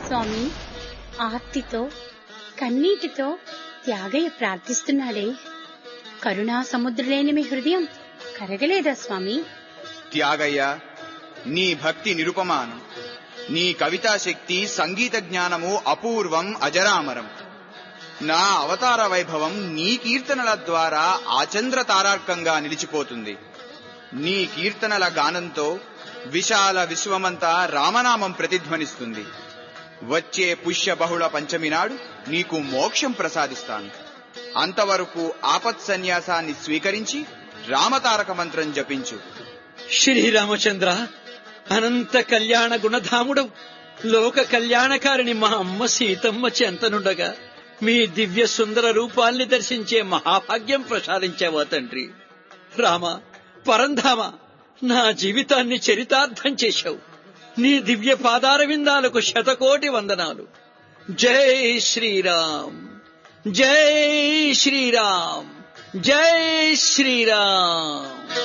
స్వామి, ఆర్తితో కన్నీటితో త్యాగయ్య ప్రార్థిస్తున్నాడే, కరుణా సముద్రలేని మీ హృదయం కరగలేదా స్వామి? త్యాగయ్య, నీ భక్తి నిరుపమానం. నీ కవితా శక్తి, సంగీత జ్ఞానము అపూర్వం, అజరామరం. నా అవతార వైభవం నీ కీర్తనల ద్వారా ఆచంద్ర తారార్కంగా నిలిచిపోతుంది. నీ కీర్తనల గానంతో విశాల విశ్వమంతా రామనామం ప్రతిధ్వనిస్తుంది. వచ్చే పుష్య బహుళ పంచమి నాడు నీకు మోక్షం ప్రసాదిస్తాను. అంతవరకు ఆపత్ సన్యాసాన్ని స్వీకరించి రామతారక మంత్రం జపించు. శ్రీరామచంద్ర, అనంత కళ్యాణ గుణధాముడవు, లోక కళ్యాణకారిణి మా అమ్మ సీతమ్మ చెంతనుండగా మీ దివ్య సుందర రూపాల్ని దర్శించే మహాభాగ్యం ప్రసాదించావా తండ్రి. రామ, పరంధామ, నా జీవితాన్ని చరితార్థం చేశావు. నీ దివ్య పాదార విందాలకు శతకోటి వందనాలు. జై శ్రీరామ్, జై శ్రీరామ్, జై శ్రీరామ్.